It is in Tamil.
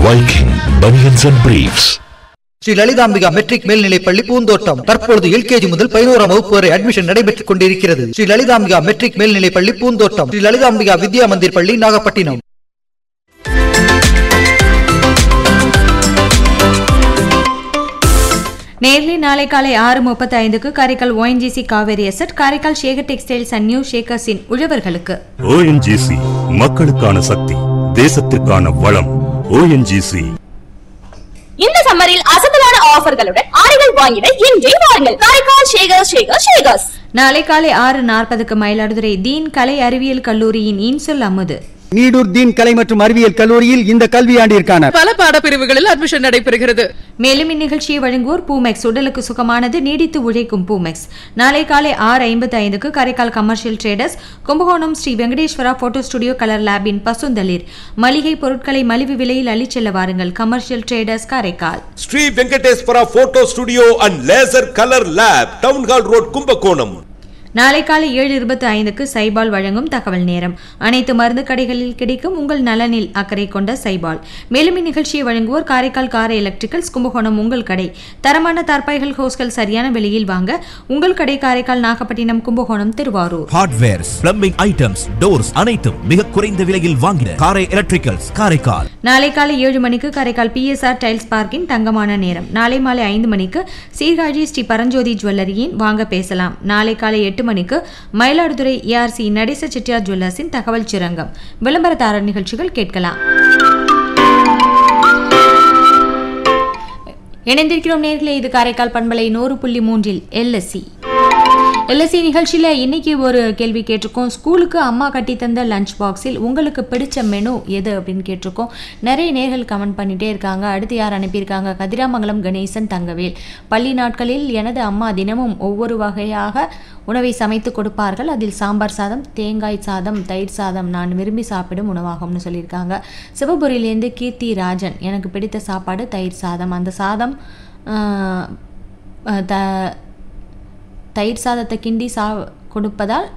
Viking Bunions and Briefs. Sri Lalithambika matric மேல்நிலைப்பள்ளி பூந்தோட்டம். தற்பொழுது LKG முதல் 11ஆம் வகுப்பு வரை அட்மிஷன் நடைபெற்றுக் கொண்டிருக்கிறது. ஸ்ரீ லலிதாம்பிகா மெட்ரிக் மேல்நிலைப்பள்ளி பூந்தோட்டம். ஸ்ரீ லலிதாம்பிகா வித்யா மந்திர் பள்ளி நாகப்பட்டினம். நேர்லி நாளை காலை 6:35 Karaikal ONGC Kaveri zed, Karaikal Shekar textiles and new ஷேக்கர்ஸின் உழவர்களுக்கு. ONGC மக்களுக்கான சக்தி, தேசத்திற்கான வளம். ONGC இந்த சம்மரில் அசத்தலான ஆஃபர்களுடன் ஆடைகள் வாங்கிட இன்றே வாருங்கள். காரைக்கால் ஷேகர்ஸ். நாளை காலை 6:40 மயிலாடுதுறை தீன் கலை அறிவியல் கல்லூரியின் இன்சொல் அமுது. நீடூர் தீன் கலை மற்றும் அறிவியல் கல்லூரியில் இந்த கல்வியாண்டிற்கான பல பாடப்பிரிவுகளில் அட்மிஷன் நடைபெறுகிறது. மேலும் இந்நிகழ்ச்சியை வழங்குவோர் பூமெக்ஸ், உடலுக்கு சுகமானது, நீடித்து உழைக்கும் பூமெக்ஸ். நாளை காலை 6:55 Karaikal commercial traders, Kumbakonam Sri Venkateswara photo studio colour லேபின் பசுந்தளிர் மளிகை பொருட்களை மலிவு விலையில் அள்ளிச்செல்ல வாருங்கள். Commercial traders Karaikal. Sri Venkateswara photo studio and laser colour lab, town hall road, Kumbakonam. நாளை காலை 7:25 சைபால் வழங்கும் தகவல் நேரம். அனைத்து மருந்து கடைகளில் கிடைக்கும் உங்கள் நலனில் அக்கறை கொண்ட சைபால். மேலும் இந்நிகழ்ச்சியை வழங்குவோர் காரைக்கால் காரை எலக்ட்ரிக்கல்ஸ், கும்பகோணம் உங்கள் கடை. தரமான தார்பாய்கள் ஹோஸ்கள் சரியான விலையில் வாங்க உங்கள் கடை Karaikal, Nagapattinam, Kumbakonam, Thiruvarur. Hardwares, plumbing items, doors அனைத்தும் மிக குறைந்த விலையில் வாங்கின காரை எலக்ட்ரிக்கல்ஸ் காரைக்கால். நாளை காலை 7 மணிக்கு காரைக்கால் PSR டைல்ஸ் பார்க்கின் தங்கமான நேரம். நாளை மாலை 5 மணிக்கு சீர்காழி ஸ்ரீ பரஞ்சோதி ஜுவல்லரியின் வாங்க பேசலாம். நாளை காலை 8 மணிக்கு மயிலாடுதுறை ARC நடேச செட்டியார் ஜுவல்லர்ஸின் தகவல் சுரங்கம். விளம்பரதாரர் நிகழ்ச்சிகள் கேட்கலாம். இணைந்திருக்கிறோம் நேர்களே, இது காரைக்கால் பண்பலை 100.3 LSC நிகழ்ச்சியில் இன்னைக்கு ஒரு கேள்வி கேட்டிருக்கோம். ஸ்கூலுக்கு அம்மா கட்டி தந்த லஞ்ச் பாக்ஸில் உங்களுக்கு பிடிச்ச மெனு எது அப்படின்னு கேட்டிருக்கோம். நிறைய நேர்கள் கமெண்ட் பண்ணிட்டே இருக்காங்க. அடுத்து யார் அனுப்பியிருக்காங்க? கதிராமங்கலம் கணேசன் தங்கவேல். பள்ளி நாட்களில் எனது அம்மா தினமும் ஒவ்வொரு வகையாக உணவை சமைத்து கொடுப்பார்கள். அதில் சாம்பார் சாதம், தேங்காய் சாதம், தயிர் சாதம் நான் விரும்பி சாப்பிடும் உணவாகும்னு சொல்லியிருக்காங்க. சிவபுரியிலேருந்து கீர்த்தி ராஜன், எனக்கு பிடித்த சாப்பாடு தயிர் சாதம். அந்த சாதம் தயிர் சாதத்தை கிண்டி கொடுப்பதால்